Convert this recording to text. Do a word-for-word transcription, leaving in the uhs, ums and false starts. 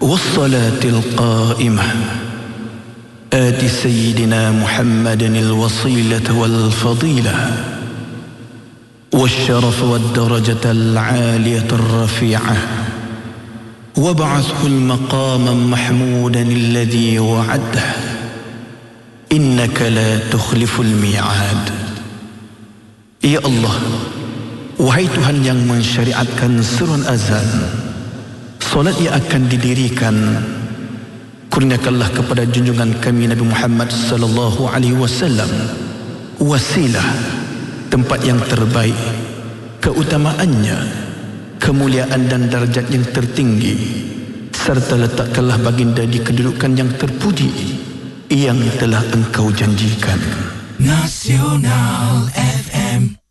والصلاة القائمة آت سيدنا محمد الوصيلة والفضيلة والشرف والدرجة العالية الرفيعة وابعثه المقاما محمودا الذي وعده إنك لا تخلف الميعاد. Ya Allah, wahai Tuhan yang mensyariatkan seruan azan, solat yang akan didirikan, kurniakanlah kepada junjungan kami Nabi Muhammad sallallahu alaihi wasallam wasilah, tempat yang terbaik, keutamaannya, kemuliaan dan darjat yang tertinggi, serta letakkanlah baginda di kedudukan yang terpuji yang telah engkau janjikan. Nasional F M